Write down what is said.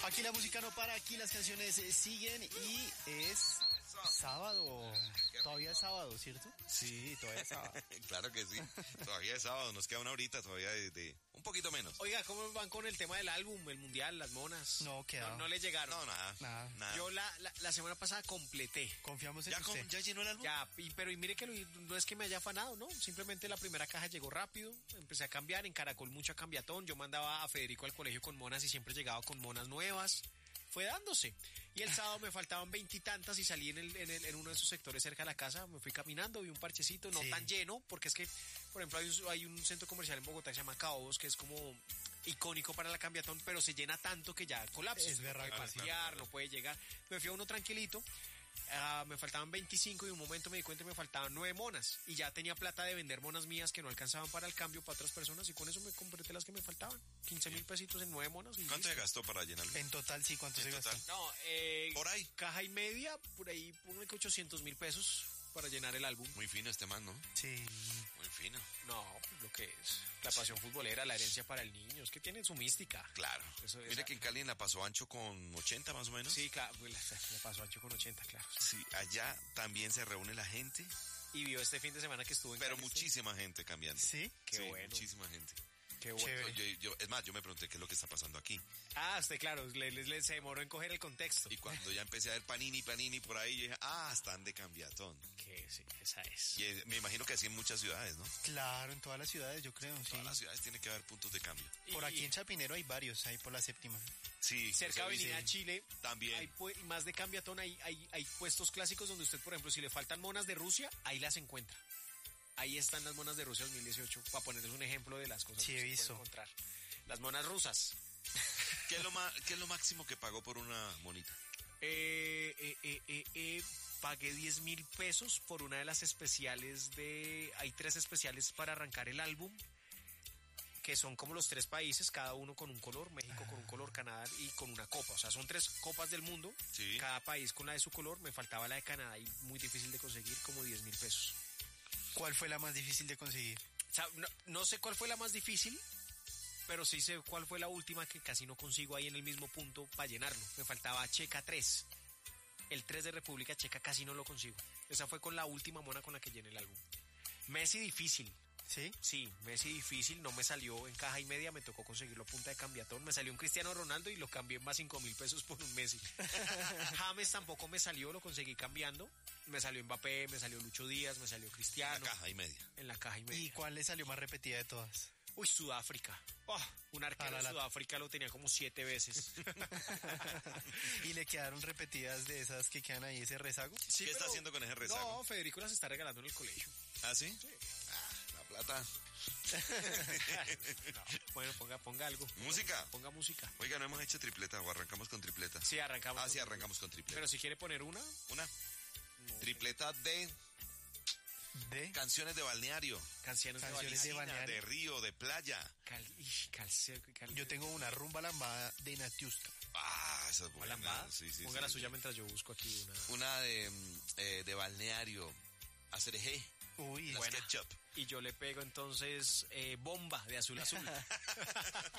Aquí la música no para, aquí las canciones siguen y es sábado. Todavía es sábado, ¿cierto? Sí, todavía es sábado. Claro que sí, todavía es sábado, nos queda una horita todavía de un poquito menos. Oiga, ¿cómo van con el tema del álbum, el mundial, las monas? No, queda. No le llegaron. No, nada. Yo la semana pasada completé. Confiamos en usted. ¿Ya llenó el álbum? Ya, pero mire que no es que me haya afanado, ¿no? Simplemente la primera caja llegó rápido, empecé a cambiar, en Caracol mucha cambiatón, yo mandaba a Federico al colegio con monas y siempre llegaba con monas nuevas. Fue dándose. Y el sábado me faltaban 20 y tantas y salí en uno de esos sectores cerca de la casa, me fui caminando, vi un parchecito, no tan lleno, porque es que, por ejemplo, hay un centro comercial en Bogotá que se llama Caobos, que es como icónico para la cambiatón, pero se llena tanto que ya colapsa. Es verdad, no puede pasear, no puede llegar. Me fui a uno tranquilito. Me faltaban 25 y en un momento me di cuenta que me faltaban 9 monas y ya tenía plata de vender monas mías que no alcanzaban para el cambio para otras personas y con eso me completé las que me faltaban. 15,000 pesitos en 9 monas. Y ¿cuánto se gastó para llenarlo? En total, sí, ¿cuánto se gastó? No, por ahí. Caja y media, por ahí, ponle que 800,000 pesos para llenar el álbum. Muy fino este man, ¿no? Sí. Muy fino. No, lo que es la pasión futbolera, la herencia para el niño, es que tiene su mística. Claro. Mire que en Cali la pasó ancho con 80 más o menos. Sí, claro, le pasó ancho con 80, claro. Sí, allá también se reúne la gente. Y vio este fin de semana que estuvo en Pero Cali, muchísima gente cambiando. ¿Sí? Qué bueno. Muchísima gente. Qué bueno. Es más, yo me pregunté qué es lo que está pasando aquí. Usted, claro, se demoró en coger el contexto. Y cuando ya empecé a ver panini por ahí, yo dije, están de cambiatón. Que sí, esa es. Y me imagino que así en muchas ciudades, ¿no? Claro, en todas las ciudades, yo creo, sí. Todas las ciudades tiene que haber puntos de cambio. Por aquí en Chapinero hay varios, ahí por la séptima. Sí. Cerca de Avenida Chile. También. Hay más de cambiatón, hay puestos clásicos donde usted, por ejemplo, si le faltan monas de Rusia, ahí las encuentra. Ahí están las monas de Rusia 2018, para ponerles un ejemplo de las cosas que se puede encontrar. Las monas rusas. ¿Qué es lo máximo que pagó por una monita? Pagué 10,000 pesos por una de las especiales hay 3 especiales para arrancar el álbum, que son como los 3 países, cada uno con un color, México con un color, Canadá y con una copa. O sea, son 3 copas del mundo, sí. Cada país con la de su color. Me faltaba la de Canadá y muy difícil de conseguir, como 10,000 pesos. ¿Cuál fue la más difícil de conseguir? O sea, no sé cuál fue la más difícil, pero sí sé cuál fue la última que casi no consigo ahí en el mismo punto para llenarlo. Me faltaba Checa 3. El 3 de República Checa casi no lo consigo. Esa fue con la última mona con la que llené el álbum. Messi difícil. ¿Sí? Sí, Messi difícil, no me salió en caja y media, me tocó conseguirlo a punta de cambiatón. Me salió un Cristiano Ronaldo y lo cambié en más 5,000 pesos por un Messi. James tampoco me salió, lo conseguí cambiando. Me salió Mbappé, me salió Lucho Díaz, me salió Cristiano. En la caja y media. En la caja y media. ¿Y cuál le salió más repetida de todas? Uy, Sudáfrica. Un arquero de Sudáfrica lo tenía como 7 veces. ¿Y le quedaron repetidas de esas que quedan ahí, ese rezago? Sí, ¿Qué está haciendo con ese rezago? No, Federico las está regalando en el colegio. ¿Ah, sí? Sí. La plata. No, bueno, ponga algo. ¿Música? Ponga música. Oiga, no hemos hecho tripleta o arrancamos con tripleta. Sí, arrancamos. Sí, arrancamos con tripleta. Pero si quiere poner una. Tripleta de canciones de balneario. Canciones de balneario. De río, de playa. Yo tengo una rumba lambada de Natiuska. Esa es buena. ¿Lambada? Sí, Ponga la suya mientras yo busco aquí una de balneario. Acerejé. Uy, buena. SketchUp. Y yo le pego entonces Bomba de Azul Azul.